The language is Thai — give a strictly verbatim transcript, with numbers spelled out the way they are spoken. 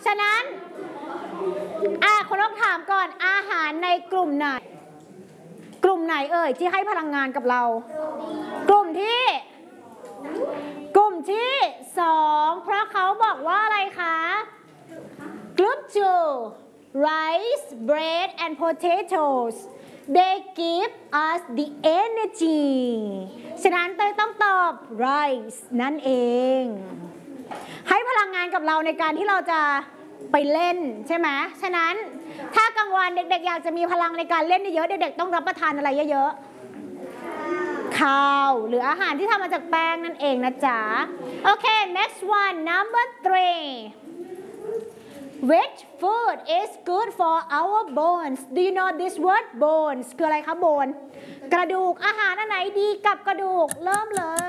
ะนั้นอ่ะคนต้องถามก่อนอาหารในกลุ่มไหนกลุ่มไหนเอ่ยที่ให้พลังงานกับเรากลุ่มที่กลุ่มที่สองเพราะเขาบอกว่าอะไรคะกลุ่ม two rice bread and potatoes they give us the energy ฉะนั้นเต้ยต้องตอบ rice นั่นเองให้พลังงานกับเราในการที่เราจะไปเล่นใช่ไหมฉะนั้นถ้ากลางวันเด็กๆอยากจะมีพลังในการเล่นเยอะๆเด็กๆต้องรับประทานอะไรเยอะๆข้าวหรืออาหารที่ทำมาจากแป้งนั่นเองนะจ๊ะโอเค next one number three which food is good for our bones do you know this word bones คืออะไรคะ bone กระดูกอาหารอันไหนดีกับกระดูกเริ่มเลย